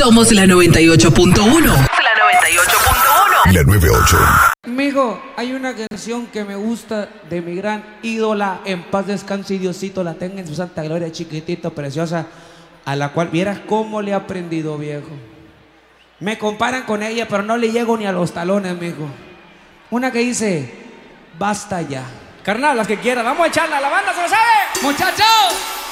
Somos la 98.1. La 98.1. La 98. Amigo, hay una canción que me gusta de mi gran ídola, en paz descanse y Diosito la tenga en su santa gloria, chiquitito, preciosa, a la cual vieras cómo le he aprendido, viejo. Me comparan con ella, pero no le llego ni a los talones, amigo. Una que dice, basta ya. Carnal, las que quieras, vamos a echarla, la banda se lo sabe. ¡Muchachos!